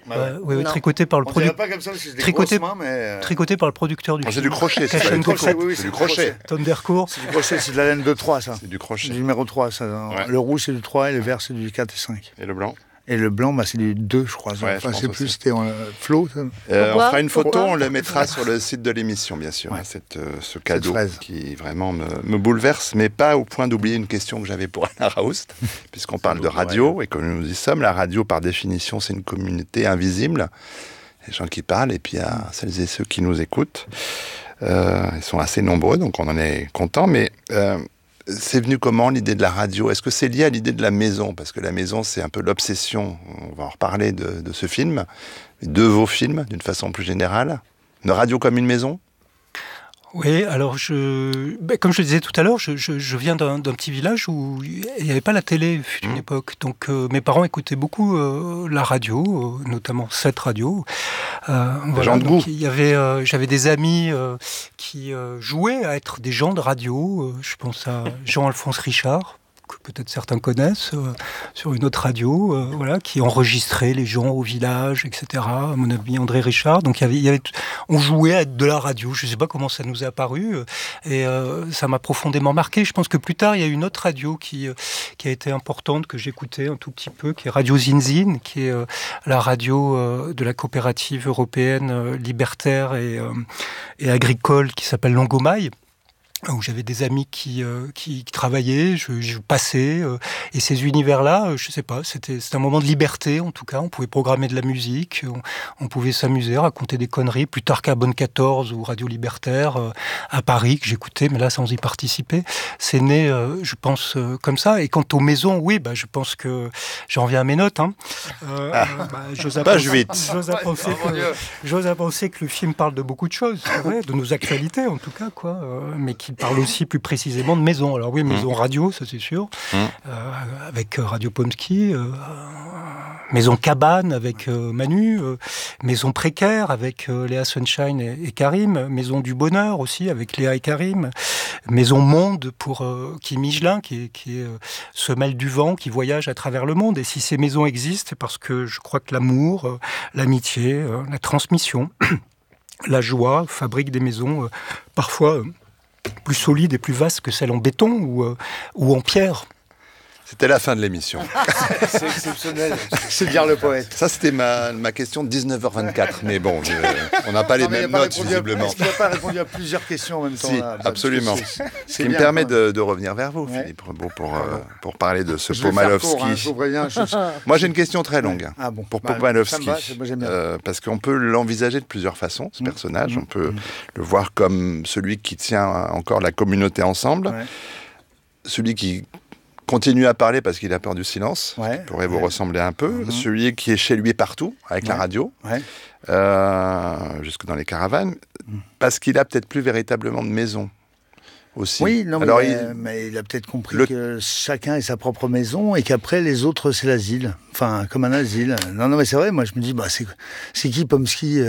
Oui, tricoté par le producteur. Tricoté par le producteur du film. C'est du crochet, c'est du crochet. Thundercourt. C'est du crochet, c'est de la laine de 3, ça. C'est du crochet. Du numéro 3, ça. Ouais. Le rouge, c'est du 3 et le vert, c'est du 4 et 5. Et le blanc? Et le blanc, c'est du 2, je crois. Ouais, enfin, je sais plus, c'était Flo. On fera une photo, on le mettra sur le site de l'émission, bien sûr. Ce cadeau qui vraiment me bouleverse, mais pas au point d'oublier une question que j'avais pour Alain Raoust, puisqu'on parle de radio, et que nous y sommes. La radio, par définition, c'est une communauté invisible. Les gens qui parlent, et puis il y a celles et ceux qui nous écoutent. Ils sont assez nombreux, donc on en est content, mais... c'est venu comment, l'idée de la radio? Est-ce que c'est lié à l'idée de la maison? Parce que la maison, c'est un peu l'obsession, on va en reparler de ce film, de vos films, d'une façon plus générale. Une radio comme une maison? Oui, alors comme je le disais tout à l'heure, je viens d'un petit village où il n'y avait pas la télé fut une époque. Donc mes parents écoutaient beaucoup la radio, notamment cette radio. Gens de goût. J'avais des amis qui jouaient à être des gens de radio. Je pense à Jean-Alphonse Richard, que peut-être certains connaissent, sur une autre radio, qui enregistrait les gens au village, etc. À mon ami André Richard. Donc on jouait à de la radio. Je ne sais pas comment ça nous est apparu, et ça m'a profondément marqué. Je pense que plus tard, il y a une autre radio qui a été importante, que j'écoutais un tout petit peu, qui est Radio Zinzin, qui est la radio de la coopérative européenne libertaire et agricole qui s'appelle Longomaille, où j'avais des amis qui travaillaient, je passais, et ces univers-là, je sais pas, c'était un moment de liberté, en tout cas, on pouvait programmer de la musique, on pouvait s'amuser, raconter des conneries, plus tard Carbone 14 ou Radio Libertaire, à Paris, que j'écoutais, mais là, sans y participer. C'est né, je pense, comme ça. Et quant aux maisons, oui, je pense que, j'en reviens à mes notes, Page 8. J'ose à penser que le film parle de beaucoup de choses, c'est vrai, de nos actualités, en tout cas, mais qui parle aussi plus précisément de maison. Alors oui, maison radio, ça c'est sûr, avec Radio Pomsky, maison cabane avec Manu, maison précaire avec Léa Sunshine et Karim, maison du bonheur aussi avec Léa et Karim, maison monde pour Kim Michelin, qui est semelle du vent, qui voyage à travers le monde. Et si ces maisons existent, c'est parce que je crois que l'amour, l'amitié, la transmission, la joie fabriquent des maisons parfois plus solides et plus vastes que celles en béton ou en pierre. C'était la fin de l'émission. C'est exceptionnel. C'est dire le poète. Ça, c'était ma question de 19h24. Mais bon, on n'a pas les mêmes notes, visiblement. Est-ce qu'il n'a pas répondu à plusieurs questions en même temps? Si, là, absolument. Ce qui me permet de revenir vers vous, Philippe Rebaud, pour parler de ce Pomalovski. Moi, j'ai une question très longue pour Pomalovski. Parce qu'on peut l'envisager de plusieurs façons, ce personnage. On peut le voir comme celui qui tient encore la communauté ensemble. Celui qui continue à parler parce qu'il a peur du silence, qui pourrait vous ressembler un peu. Celui qui est chez lui partout, avec la radio, jusque dans les caravanes, parce qu'il a peut-être plus véritablement de maison aussi. Oui, non, mais il a peut-être compris que chacun ait sa propre maison et qu'après les autres c'est l'asile. Enfin, comme un asile. Non, mais c'est vrai, moi je me dis, c'est qui Pomsky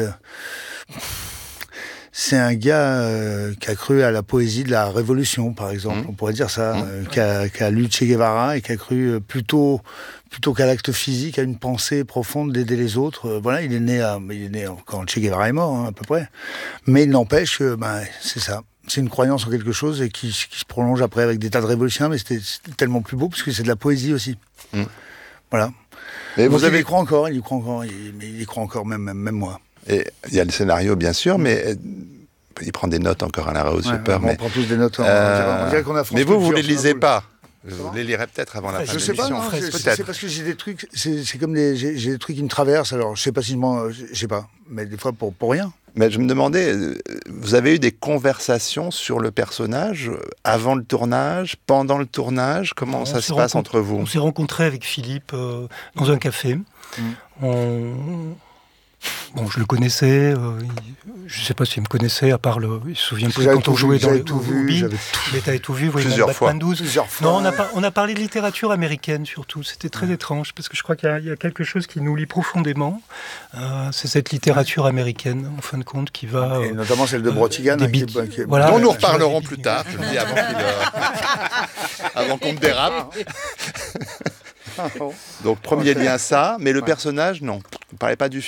C'est un gars qui a cru à la poésie de la Révolution, par exemple, on pourrait dire ça, qui a lu Che Guevara et qui a cru plutôt qu'à l'acte physique, à une pensée profonde d'aider les autres. Il est né quand Che Guevara est mort, à peu près. Mais il n'empêche que c'est ça. C'est une croyance en quelque chose et qui se prolonge après avec des tas de révolutionnaires, mais c'était tellement plus beau parce que c'est de la poésie aussi. Voilà. Mais il y croit encore, il y croit encore, même moi. Et il y a le scénario, bien sûr, mais il prend des notes encore à la Raoult, j'ai peur. On prend tous des notes. On dirait qu'on a mais vous ne les lisez pas. Vous les lirez peut-être avant la fin de l'émission. Je sais pas, c'est parce que j'ai des trucs, c'est comme j'ai des trucs qui me traversent, alors je sais pas si je sais pas, mais des fois pour rien. Mais je me demandais, vous avez eu des conversations sur le personnage avant le tournage, pendant le tournage? Comment ça se passe entre vous? On s'est rencontrés avec Philippe dans un café. Je le connaissais, je ne sais pas s'il me connaissait, à part il se souvient plus quand on jouait dans le Ruby. Mais tu avais tout vu, plusieurs fois. Non, on a parlé de littérature américaine surtout, c'était très étrange, parce que je crois qu'il y a quelque chose qui nous lie profondément, c'est cette littérature américaine, en fin de compte, qui va... Et notamment celle de Brotigan, dont nous reparlerons plus tard, je le dis avant qu'on me dérape. Donc premier lien ça, mais le personnage non. Vous ne parlez pas du